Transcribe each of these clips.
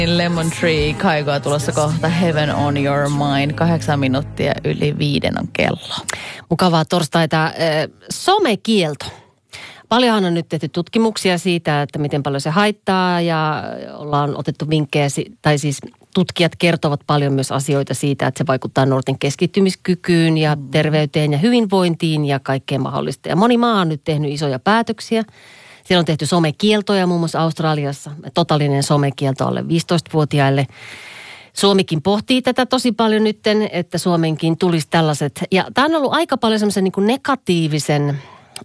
Lemon Tree, Kaigoa tulossa kohta Heaven on Your Mind. 8 minuuttia yli 5 on kello. Mukavaa torstaita. Somekielto. Paljonhan on nyt tehty tutkimuksia siitä, että miten paljon se haittaa ja ollaan otettu vinkkejä, tai siis tutkijat kertovat paljon myös asioita siitä, että se vaikuttaa nuorten keskittymiskykyyn ja terveyteen ja hyvinvointiin ja kaikkeen mahdollista. Ja moni maa on nyt tehnyt isoja päätöksiä. Siellä on tehty somekieltoja muun muassa Australiassa, totaalinen somekielto alle 15-vuotiaille. Suomikin pohtii tätä tosi paljon nytten, että Suomenkin tulisi tällaiset. Ja tämä on ollut aika paljon semmoisen niin kuin negatiivisen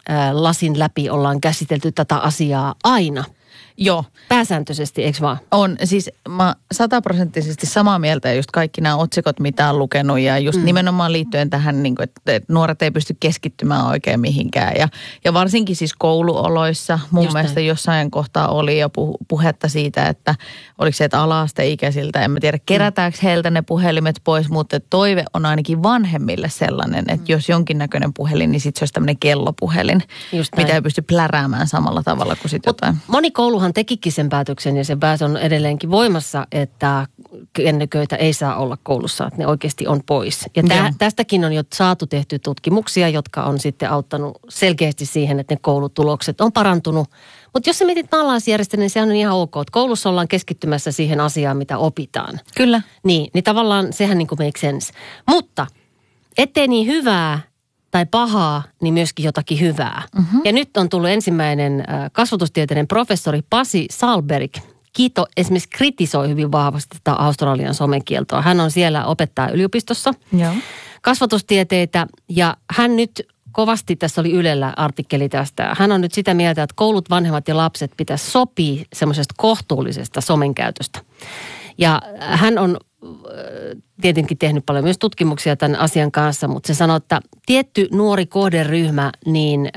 lasin läpi ollaan käsitelty tätä asiaa aina. Joo. Pääsääntöisesti, eikö vaan? On. Siis mä 100% samaa mieltä, just kaikki nämä otsikot, mitä on lukenut ja just nimenomaan liittyen tähän, niin kuin, että nuoret ei pysty keskittymään oikein mihinkään. Ja varsinkin siis kouluoloissa mun just mielestä jossain kohtaa oli jo puhetta siitä, että oliko se, että ala-asteikäisiltä, en mä tiedä, kerätäänkö heiltä ne puhelimet pois, mutta toive on ainakin vanhemmille sellainen, että jos jonkinnäköinen puhelin, niin sitten se olisi tämmöinen kellopuhelin, mitä ei pysty pläräämään samalla tavalla kuin sitten jotain. Moni kouluhan tekikin sen päätöksen ja se päätös on edelleenkin voimassa, että kännyköitä ei saa olla koulussa, että ne oikeasti on pois. Ja tästäkin on jo saatu tehty tutkimuksia, jotka on sitten auttanut selkeästi siihen, että ne koulutulokset on parantunut. Mutta jos sä mietit maalaisjärjestelmää, niin sehän on ihan ok, että koulussa ollaan keskittymässä siihen asiaan, mitä opitaan. Kyllä. Niin tavallaan sehän niin kuin make sense. Mutta ettei niin hyvää tai pahaa, niin myöskin jotakin hyvää. Ja nyt on tullut ensimmäinen kasvatustieteiden professori Pasi Sahlberg. Esimerkiksi kritisoi hyvin vahvasti tätä Australian somekieltoa. Hän on siellä opettaa yliopistossa kasvatustieteitä ja hän nyt kovasti, tässä oli Ylellä artikkeli tästä, hän on nyt sitä mieltä, että koulut, vanhemmat ja lapset pitäisi sopia semmoisesta kohtuullisesta somen käytöstä. Ja hän on tietenkin tehnyt paljon myös tutkimuksia tämän asian kanssa, mutta se sanoo, että tietty nuori kohderyhmä, niin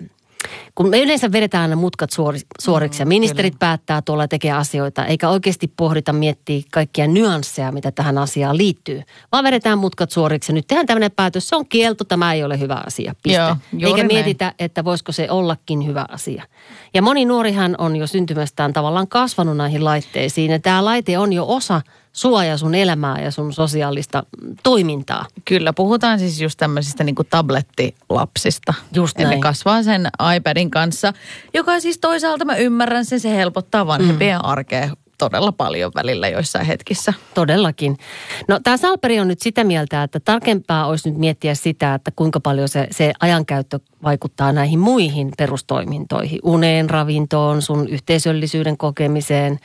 kun me yleensä vedetään aina mutkat suoriksi ja ministerit päättää tuolla ja tekee asioita, eikä oikeasti pohdita miettiä kaikkia nyansseja, mitä tähän asiaan liittyy, vaan vedetään mutkat suoriksi ja nyt tehdään tämmöinen päätös, se on kielto, tämä ei ole hyvä asia, piste. Eikä mietitä, että voisiko se ollakin hyvä asia. Ja moni nuorihan on jo syntymästään tavallaan kasvanut näihin laitteisiin ja tämä laite on jo osa sua ja sun elämää ja sun sosiaalista toimintaa. Kyllä, puhutaan siis just tämmöisistä niin kuin tablettilapsista. Just näin. Ne kasvaa sen iPadin kanssa, joka siis toisaalta mä ymmärrän sen, se helpottaa vanhempien arkea todella paljon välillä joissain hetkissä. Todellakin. No tämä Sahlberg on nyt sitä mieltä, että tarkempaa olisi nyt miettiä sitä, että kuinka paljon se ajankäyttö vaikuttaa näihin muihin perustoimintoihin. Uneen, ravintoon, sun yhteisöllisyyden kokemiseen,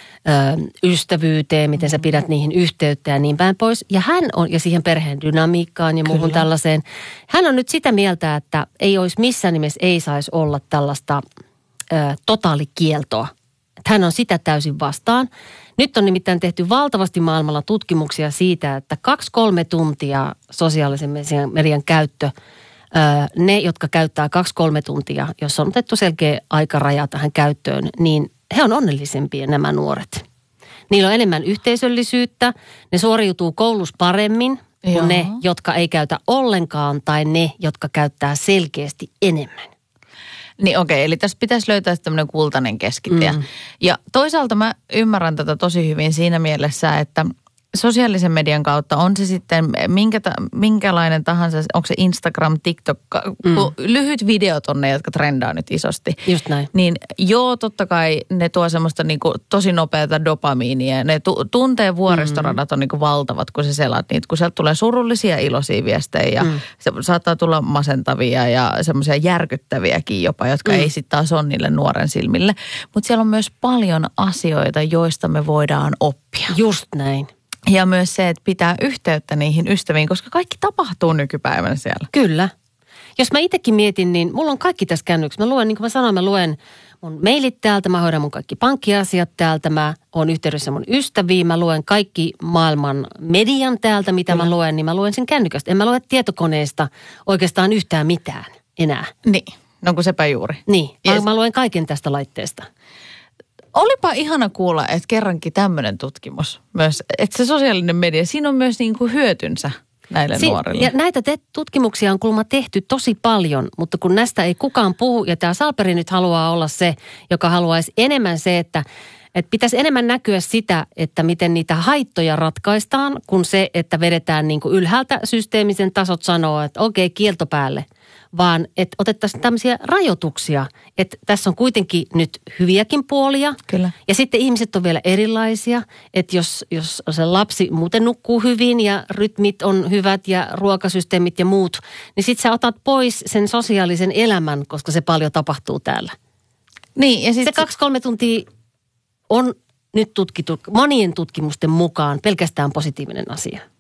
ystävyyteen, miten sä pidät niihin yhteyttä ja niin päin pois. Ja hän on, ja siihen perheen dynamiikkaan ja muuhun tällaiseen. Hän on nyt sitä mieltä, että ei olisi missään nimessä, ei saisi olla tällaista totaalikieltoa. Että hän on sitä täysin vastaan. Nyt on nimittäin tehty valtavasti maailmalla tutkimuksia siitä, että 2-3 tuntia sosiaalisen median käyttö, ne, jotka käyttää 2-3 tuntia, jos on otettu selkeä aikaraja tähän käyttöön, niin he on onnellisempia nämä nuoret. Niillä on enemmän yhteisöllisyyttä, ne suoriutuu koulussa paremmin kuin ne, jotka ei käytä ollenkaan tai ne, jotka käyttää selkeästi enemmän. Niin okei, eli tässä pitäisi löytää tämmöinen kultainen keskitie. Ja toisaalta mä ymmärrän tätä tosi hyvin siinä mielessä, että sosiaalisen median kautta on se sitten minkälainen tahansa, onko se Instagram, TikTok, lyhyt videot on ne, jotka trendaa nyt isosti. Just näin. Niin totta kai ne tuo semmoista niinku tosi nopeata dopamiinia. Ne tuntee vuoristoradat on niinku valtavat, kun sä selaat niitä, kun sieltä tulee surullisia iloisia viestejä ja se saattaa tulla masentavia ja semmoisia järkyttäviäkin jopa, jotka ei sitten taas ole niille nuoren silmille. Mutta siellä on myös paljon asioita, joista me voidaan oppia. Just näin. Ja myös se, että pitää yhteyttä niihin ystäviin, koska kaikki tapahtuu nykypäivänä siellä. Kyllä. Jos mä itsekin mietin, niin mulla on kaikki tässä kännyksessä. Mä luen, niin kuin mä sanoin, mä luen mun mailit täältä, mä hoidan mun kaikki pankkiasiat täältä, mä oon yhteydessä mun ystäviin, mä luen kaikki maailman median täältä, mitä mä luen, niin mä luen sen kännykästä. En mä lue tietokoneesta oikeastaan yhtään mitään enää. Niin, no kun sepä juuri. Niin, mä luen kaiken tästä laitteesta. Olipa ihana kuulla, että kerrankin tämmöinen tutkimus myös, että se sosiaalinen media, siinä on myös niin kuin hyötynsä näille nuorille. Ja näitä tutkimuksia on kuulemma tehty tosi paljon, mutta kun näistä ei kukaan puhu, ja tämä Sahlberg nyt haluaa olla se, joka haluaisi enemmän se, että Että pitäisi enemmän näkyä sitä, että miten niitä haittoja ratkaistaan, kuin se, että vedetään niin kuin ylhäältä systeemisen tasot sanoo, että okei, kielto päälle. Vaan että otettaisiin tämmöisiä rajoituksia, että tässä on kuitenkin nyt hyviäkin puolia. Kyllä. Ja sitten ihmiset on vielä erilaisia, että jos se lapsi muuten nukkuu hyvin ja rytmit on hyvät ja ruokasysteemit ja muut, niin sitten sä otat pois sen sosiaalisen elämän, koska se paljon tapahtuu täällä. Niin, ja Se 2-3 tuntia on nyt tutkittu monien tutkimusten mukaan pelkästään positiivinen asia.